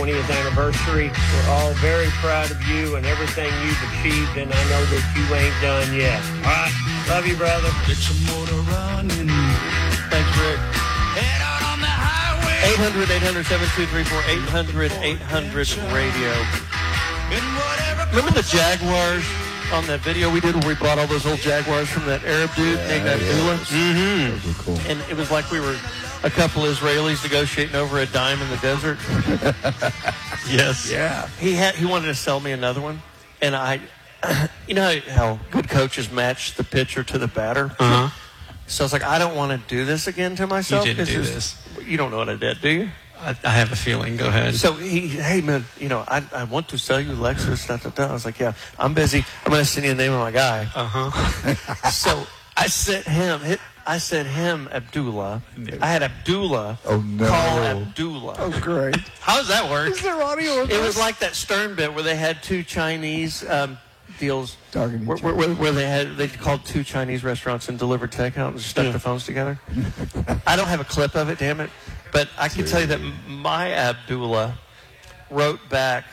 20th anniversary. We're all very proud of you and everything you've achieved, and I know that you ain't done yet. All right. Love you, brother. Get your motor running. Thanks, Rick. Head out on the highway. 800-800-7234, 800-800-RADIO. Remember the Jaguars on that video we did where we brought all those old Jaguars from that Arab dude named Abdullah? Mm-hmm. That was cool. And it was like we were a couple Israelis negotiating over a dime in the desert. Yes. Yeah. He wanted to sell me another one, and I, you know how good coaches match the pitcher to the batter? Uh-huh. So I was like, I don't want to do this again to myself. You didn't do this. You don't know what I did, do you? I have a feeling. Go ahead. So hey man, you know, I want to sell you Lexus. Da, da, da. I was like, yeah, I'm busy. I'm going to send you the name of my guy. Uh-huh. So I sent him Abdullah. I had Abdullah call Abdullah. Oh, great. How does that work? Is there audio of It this? was like that Stern bit where they had two Chinese deals Talking to each other. where they called two Chinese restaurants and delivered takeout and stuck the phones together. I don't have a clip of it, damn it. But I can tell you that my Abdullah wrote back,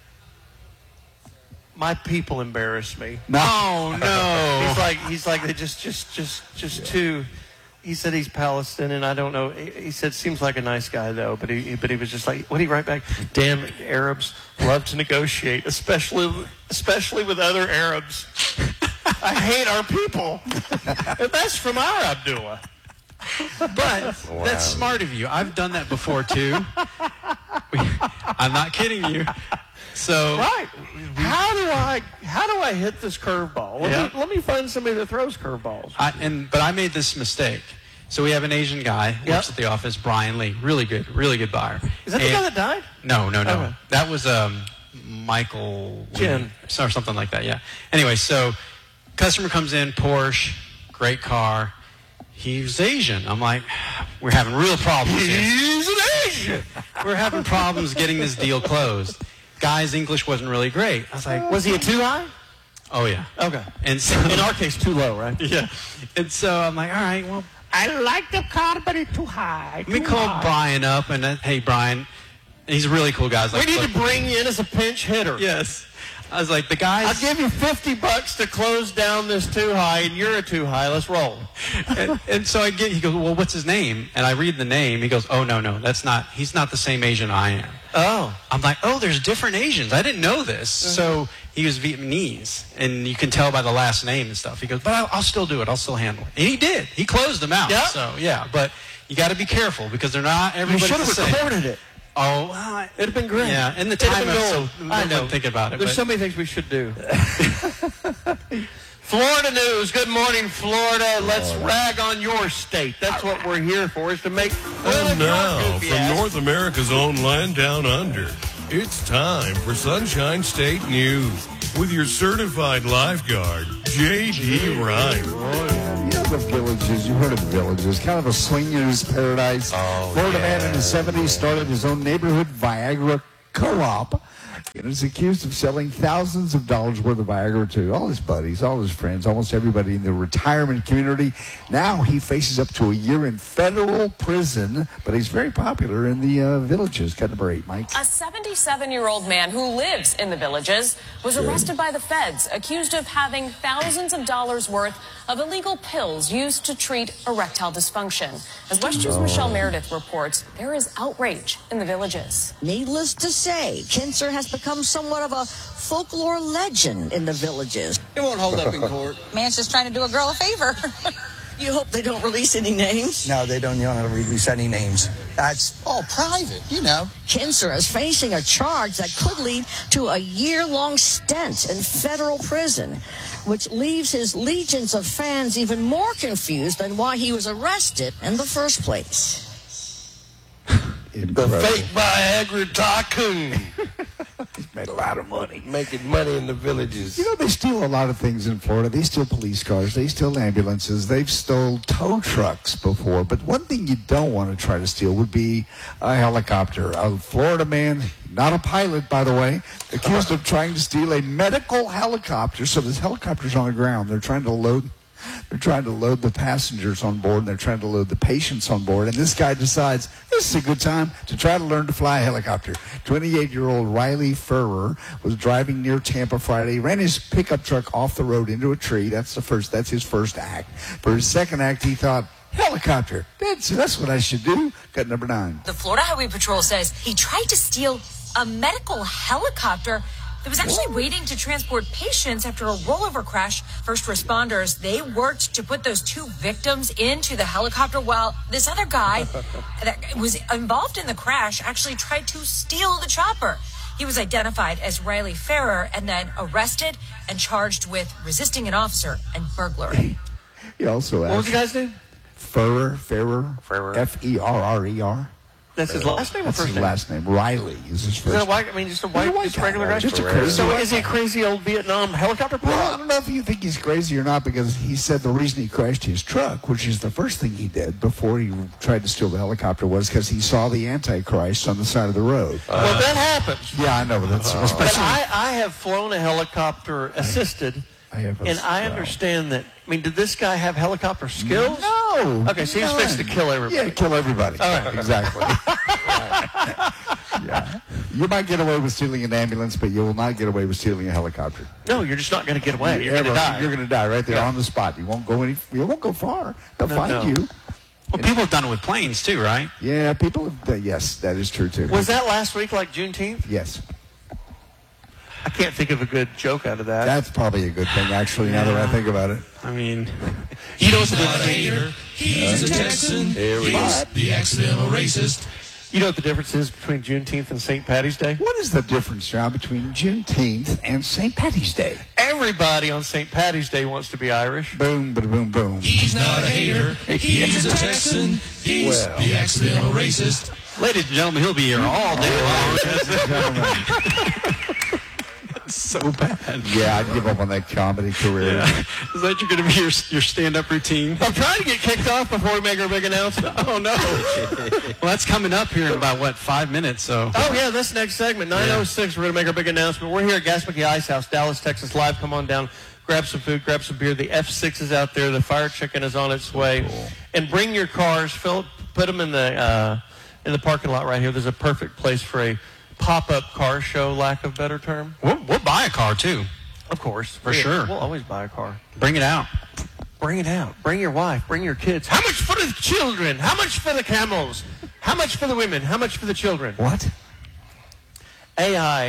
my people embarrass me. No. Oh no. He's like they just two. He said he's Palestinian. I don't know. He said seems like a nice guy though, but he was just like, what did he write back? Damn, Arabs love to negotiate, especially with other Arabs. I hate our people. And that's from our Abdullah. But that's smart of you. I've done that before too. I'm not kidding you. So right. How do I hit this curveball? Let me find somebody that throws curveballs. But I made this mistake. So we have an Asian guy works at the office, Brian Lee. Really good buyer. Is that the guy that died? No. Okay. That was Michael Jim Lee, or something like that. Yeah. Anyway, so customer comes in, Porsche, great car. He's Asian. I'm like, we're having real problems here. He's an Asian. We're having problems getting this deal closed. Guy's English wasn't really great. I was like, was he a too high? Oh yeah. Okay. And so in our case, too low, right? Yeah. And so I'm like, all right, well, I like the car, but it's too high. Let me call Brian up and hey, Brian, he's a really cool guy. We need to bring you in as a pinch hitter. Yes. I was like, the guys. I'll give you $50 to close down this too high, and you're a too high. Let's roll. and so he goes, well, what's his name? And I read the name. He goes, oh, no, he's not the same Asian I am. Oh. I'm like, oh, there's different Asians. I didn't know this. So he was Vietnamese, and you can tell by the last name and stuff. He goes, but I'll still do it. I'll still handle it. And he did. He closed them out. Yep. So, yeah, but you got to be careful because they're not everybody's You should have recorded it. Oh, it'd have been great. Yeah, and the time I know. Think about it. There's so many things we should do. Florida news. Good morning, Florida. Let's rag on your state. That's what we're here for, is to make fun And of your now, goofy from ass. North America's own land down under, it's time for Sunshine State News with your certified lifeguard, J.D. Ryan. You know the Villages. You heard of the Villages. Kind of a swingers paradise. Florida man in the 70s started his own neighborhood Viagra co-op. And is accused of selling thousands of dollars worth of Viagra to all his buddies, all his friends, almost everybody in the retirement community. Now he faces up to a year in federal prison, but he's very popular in the Villages. Cut number 8, Mike. A 77-year-old man who lives in the Villages was arrested by the feds, accused of having thousands of dollars worth of illegal pills used to treat erectile dysfunction. As West News' Michelle Meredith reports, there is outrage in the Villages. Needless to say, Kinser has become somewhat of a folklore legend in the Villages. It won't hold up in court. Man's just trying to do a girl a favor. You hope they don't release any names? No, they don't want to release any names. That's all private, you know. Kinser is facing a charge that could lead to a year-long stint in federal prison, which leaves his legions of fans even more confused than why he was arrested in the first place. Incredible. The fake Viagra tycoon. He's made a lot of money. Making money in the Villages. You know, they steal a lot of things in Florida. They steal police cars. They steal ambulances. They've stole tow trucks before. But one thing you don't want to try to steal would be a helicopter. A Florida man, not a pilot, by the way, accused of trying to steal a medical helicopter. So this helicopter's on the ground. They're trying to load They're trying to load the passengers on board, and they're trying to load the patients on board. And this guy decides this is a good time to try to learn to fly a helicopter. 28-year-old Riley Ferrer was driving near Tampa Friday. He ran his pickup truck off the road into a tree. That's his first act. For his second act, he thought, helicopter. That's what I should do. Cut number 9. The Florida Highway Patrol says he tried to steal a medical helicopter that was actually waiting to transport patients after a rollover crash. First responders, they worked to put those 2 victims into the helicopter while this other guy that was involved in the crash actually tried to steal the chopper. He was identified as Riley Ferrer and then arrested and charged with resisting an officer and burglary. He also asked, what was the guy's name? Ferrer. Ferrer. That's his last name or That's first his name? last name. Riley is his first Is that a name. white? I mean, just a white, just a regular guy. Just a crazy So white is he a crazy old Vietnam helicopter pilot? Well, I don't know if you think he's crazy or not, because he said the reason he crashed his truck, which is the first thing he did before he tried to steal the helicopter, was because he saw the Antichrist on the side of the road. Well, that happens. Yeah, I know, but that's But especially. I have flown a helicopter assisted, and I understand that. I mean, did this guy have helicopter skills? No. Okay, so he's fixed to kill everybody. Yeah, kill everybody. All right. Exactly. Yeah. You might get away with stealing an ambulance, but you will not get away with stealing a helicopter. No, you're just not going to get away. You're going to die. You're going to die right there on the spot. You won't go You won't go far. They'll find you. Well, people have done it with planes too, right? Yeah, people have. Yes, that is true too. Was that last week, like Juneteenth? Yes. I can't think of a good joke out of that. That's probably a good thing, actually, now that I think about it. I mean, you know what's the Not a difference? hater. He's a Texan. He's the accidental racist. You know what the difference is between Juneteenth and St. Patty's Day? What is the difference, John, between Juneteenth and St. Patty's Day? Everybody on St. Patty's Day wants to be Irish. Boom, bada boom, boom. He's not a hater. He's a Texan. He's the accidental racist. ladies and gentlemen, he'll be here all day long. So bad. Yeah, I'd give up on that comedy career. Yeah. Is that going to be your stand-up routine? I'm trying to get kicked off before we make our big announcement. Oh, no. Well, that's coming up here in about, 5 minutes, so. Oh, yeah, this next segment, 9:06, we're going to make our big announcement. We're here at Gas Monkey Ice House, Dallas, Texas, live. Come on down, grab some food, grab some beer. The F6 is out there. The fire chicken is on its way. Cool. And bring your cars, put them in the parking lot right here. There's a perfect place for a pop-up car show, lack of better term. We'll buy a car, too. Of course. For sure. We'll always buy a car. Bring it out. Bring it out. Bring your wife. Bring your kids. How much for the children? How much for the camels? How much for the women? How much for the children? What? AI.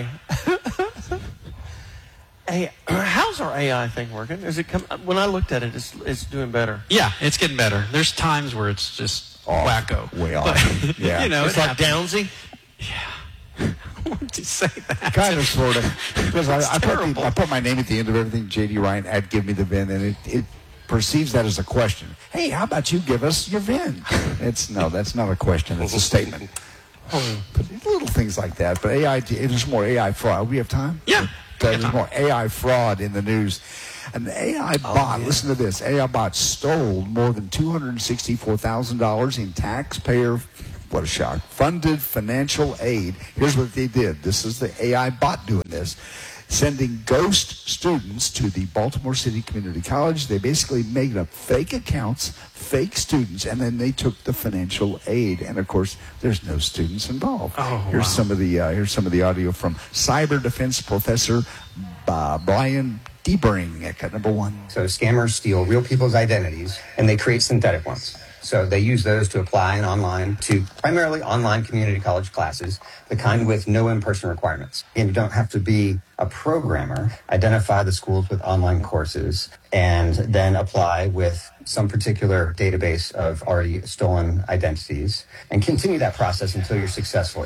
How's our AI thing working? Is it when I looked at it, it's doing better. Yeah, it's getting better. There's times where it's just wacko. Way off. But, Yeah. You know, It's like Downsy. Yeah. Why'd you say that? Kind of, sort of. Because I put my name at the end of everything. J.D. Ryan had give me the VIN, and it perceives that as a question. Hey, how about you give us your VIN? No, that's not a question. It's a statement. But little things like that. But AI, there's more AI fraud. We have time? Yeah. There's more AI fraud in the news. An AI bot, listen to this, AI bot stole more than $264,000 in taxpayer, what a shock, funded financial aid. Here's what they did. This is the AI bot doing this. Sending ghost students to the Baltimore City Community College. They basically made up fake accounts, fake students, and then they took the financial aid. And of course, there's no students involved. Here's some of the audio from cyber defense professor Brian Debring at cut number 1. So scammers steal real people's identities and they create synthetic ones. So they use those to apply to primarily online community college classes, the kind with no in-person requirements. And you don't have to be a programmer. Identify the schools with online courses and then apply with some particular database of already stolen identities and continue that process until you're successful.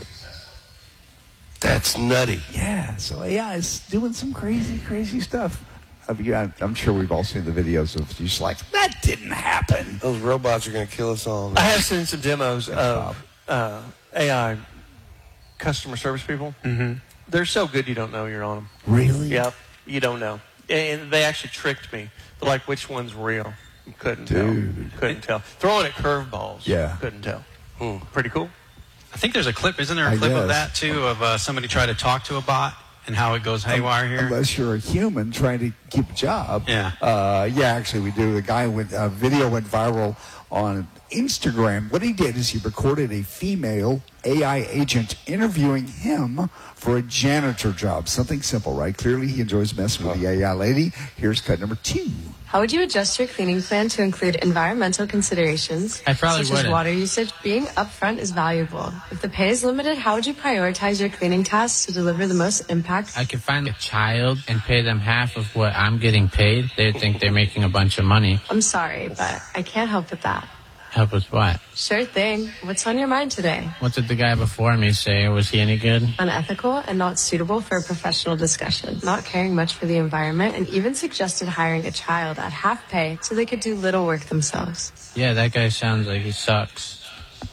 That's nutty. Yeah, so AI is doing some crazy, crazy stuff. I'm sure we've all seen the videos of just like, that didn't happen. Those robots are going to kill us all. I have seen some demos of AI customer service people. Mm-hmm. They're so good you don't know you're on them. Really? Yep, you don't know. And they actually tricked me. They're like, which one's real? Couldn't tell. Throwing at curveballs. Yeah. Couldn't tell. Pretty cool. I think there's a clip. Isn't there a clip of that, too, of somebody trying to talk to a bot? and how it goes haywire here. Unless you're a human trying to keep a job. Yeah. Actually, we do. The guy video went viral on Instagram. What he did is he recorded a female AI agent interviewing him for a janitor job. Something simple, right? Clearly, he enjoys messing with the AI lady. Here's cut number 2. How would you adjust your cleaning plan to include environmental considerations? I probably such as wouldn't. water usage. Being upfront is valuable. If the pay is limited, how would you prioritize your cleaning tasks to deliver the most impact? I could find a child and pay them half of what I'm getting paid. They'd think they're making a bunch of money. I'm sorry, but I can't help with that. Help with what? Sure thing. What's on your mind today? What did the guy before me say? Was he any good? Unethical and not suitable for a professional discussion. Not caring much for the environment, and even suggested hiring a child at half pay so they could do little work themselves. Yeah, that guy sounds like he sucks.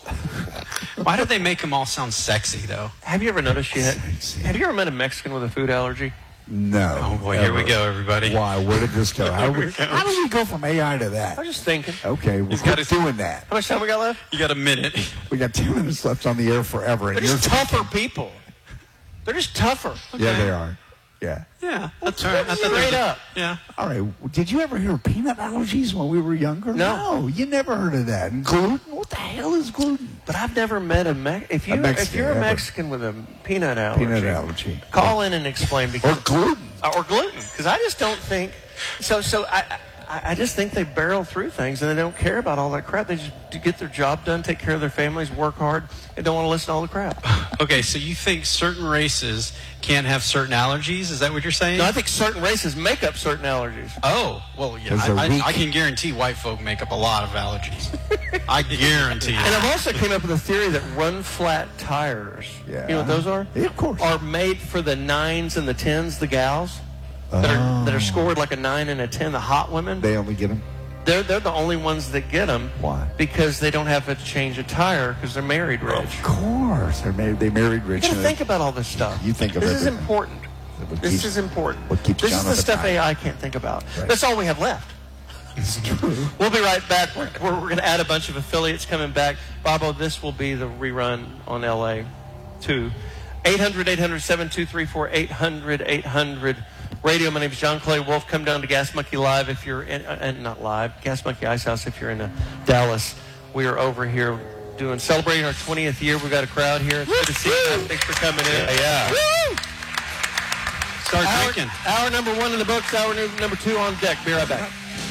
Why do they make them all sound sexy, though? Have you ever noticed have you ever met a Mexican with a food allergy? No. Oh, boy, here we go, everybody. Why? Where did this go? How did we go from AI to that? I was just thinking. Okay, we're doing that. How much time we got left? You got a minute. We got 2 minutes left on the air forever. They're just tougher people. They're just tougher. Okay. Yeah, they are. Yeah. Yeah, that's all right. Straight up. Yeah. All right. Did you ever hear of peanut allergies when we were younger? No. You never heard of that. And gluten? What the hell is gluten? But I've never met if you're a Mexican with a peanut allergy, call in and explain. Or gluten. Or gluten, because I just don't think so. I just think they barrel through things and they don't care about all that crap. They just get their job done, take care of their families, work hard, and don't want to listen to all the crap. Okay, so you think certain races can't have certain allergies? Is that what you're saying? No, I think certain races make up certain allergies. Oh, well, yeah, I can guarantee white folk make up a lot of allergies. I guarantee it. And I've also came up with a theory that run flat tires, you know what those are? Yeah, of course. Are made for the 9s and the 10s, the gals, that are scored like a 9 and a 10, the hot women. They only get them? They're the only ones that get them. Why? Because they don't have to change a tire because they're married rich. Of course. They married rich. You got to think about all this stuff. You think of this everything. is important. This is important. What keeps this John is on the the stuff tire. AI can't think about. Right. That's all we have left. It's true. We'll be right back. We're going to add a bunch of affiliates coming back. Bobo, this will be the rerun on LA, too. 800-800-7234, 800-800 radio. My name is John Clay Wolf. Come down to Gas Monkey Live if you're in, not live, Gas Monkey Ice House if you're in Dallas. We are over here celebrating our 20th year. We've got a crowd here. It's good to see you. Thanks for coming in. Yeah. Woo! Start drinking. Hour number 1 in the books. Hour number 2 on deck. Be right back.